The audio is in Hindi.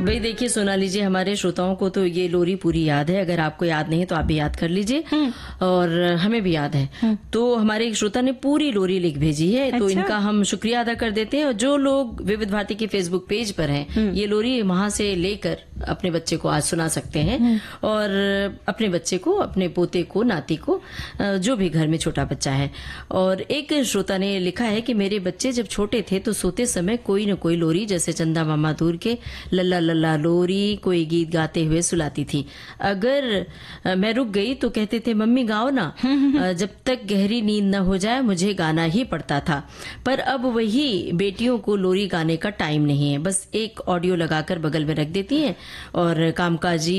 भाई देखिए सोनाली जी, हमारे श्रोताओं को तो ये लोरी पूरी याद है। अगर आपको याद नहीं तो आप भी याद कर लीजिए। और हमें भी याद है। तो हमारे एक श्रोता ने पूरी लोरी लिख भेजी है। तो अच्छा? इनका हम शुक्रिया अदा कर देते हैं। और जो लोग विविध भारती के फेसबुक पेज पर हैं, ये लोरी वहां से लेकर अपने बच्चे को आज सुना सकते हैं। और अपने बच्चे को, अपने पोते को, नाती को, जो भी घर में छोटा बच्चा है। और एक श्रोता ने लिखा है कि मेरे बच्चे जब छोटे थे तो सोते समय कोई न कोई लोरी, जैसे चंदा मामा दूर के लल्ला लल्ला लोरी, कोई गीत गाते हुए सुलाती थी। अगर मैं रुक गई तो कहते थे मम्मी गाओ ना। जब तक गहरी नींद न हो जाए मुझे गाना ही पड़ता था। पर अब वही बेटियों को लोरी गाने का टाइम नहीं है। बस एक ऑडियो लगाकर बगल में रख देती हैं और कामकाजी